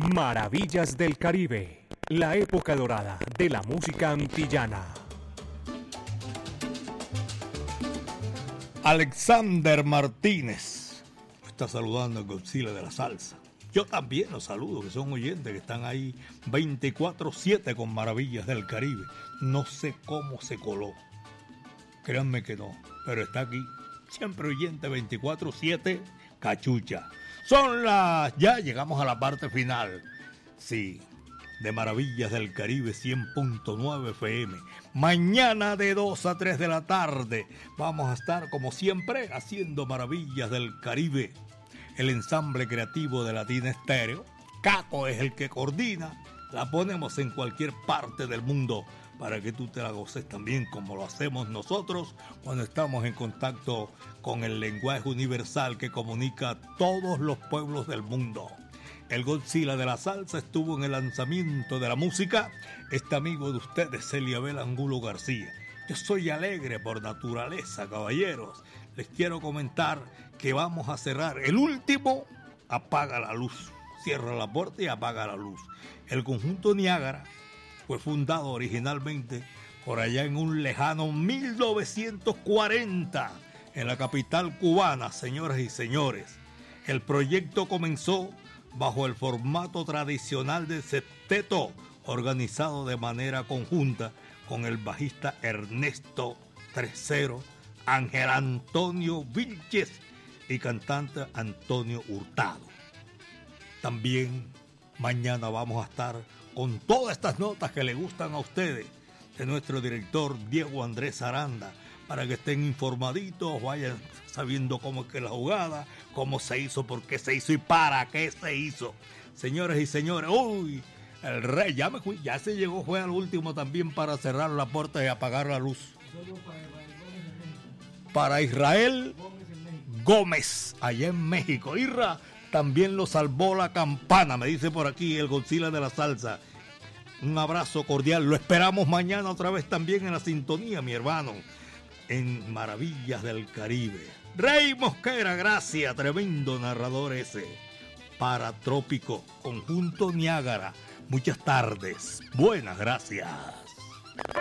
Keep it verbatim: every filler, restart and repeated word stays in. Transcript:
Maravillas del Caribe, la época dorada de la música antillana. Alexander Martínez está saludando a Godzilla de la Salsa. Yo también los saludo, que son oyentes que están ahí veinticuatro siete con Maravillas del Caribe. No sé cómo se coló, créanme que no, pero está aquí, siempre oyente veinticuatro siete, cachucha. Son las... ya llegamos a la parte final, sí, de Maravillas del Caribe cien punto nueve F M. Mañana de dos a tres de la tarde vamos a estar como siempre haciendo Maravillas del Caribe. El ensamble creativo de Latina Estéreo, Caco es el que coordina, la ponemos en cualquier parte del mundo para que tú te la goces también como lo hacemos nosotros cuando estamos en contacto con el lenguaje universal que comunica a todos los pueblos del mundo. El Godzilla de la Salsa estuvo en el lanzamiento de la música, este amigo de ustedes, Eliabel Angulo García. Yo soy alegre por naturaleza, caballeros. Les quiero comentar que vamos a cerrar el último Apaga la Luz. Cierra la puerta y apaga la luz. El conjunto Niágara fue fundado originalmente por allá en un lejano mil novecientos cuarenta en la capital cubana, señoras y señores. El proyecto comenzó bajo el formato tradicional de septeto, organizado de manera conjunta con el bajista Ernesto Tercero, Ángel Antonio Vilches y cantante Antonio Hurtado. También mañana vamos a estar con todas estas notas que le gustan a ustedes de nuestro director Diego Andrés Aranda, para que estén informaditos, vayan sabiendo cómo es que la jugada, cómo se hizo, por qué se hizo y para qué se hizo. Señores y señores, uy, el rey ya, me, ya se llegó, fue al último también para cerrar la puerta y apagar la luz. Para Israel Gómez, allá en México. Irra también lo salvó la campana, me dice por aquí el Godzilla de la Salsa. Un abrazo cordial, lo esperamos mañana otra vez también en la sintonía, mi hermano, en Maravillas del Caribe. Rey Mosquera, gracias, tremendo narrador ese. Para Trópico, conjunto Niágara, muchas tardes, buenas gracias.